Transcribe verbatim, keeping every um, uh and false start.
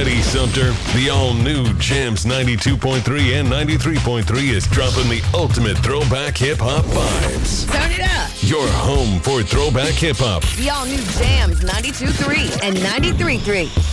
ready, Sumter? The all-new Jams ninety-two point three and ninety-three point three is dropping the ultimate throwback hip-hop vibes. Turn it up. Your home for throwback hip-hop. The all-new Jams ninety-two point three and ninety-three point three.